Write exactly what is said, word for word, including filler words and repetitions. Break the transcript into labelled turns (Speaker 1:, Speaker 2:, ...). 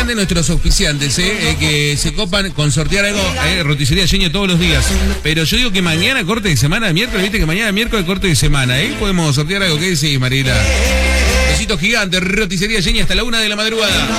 Speaker 1: grande a nuestros auspiciantes, eh, eh, que se copan con sortear algo, eh, roticería Yeña todos los días. Pero yo digo que mañana corte de semana, miércoles, viste que mañana miércoles corte de semana, ¿eh? Podemos sortear algo. ¿Qué decís, Marita? Besitos gigantes, roticería Yeña hasta la una de la madrugada.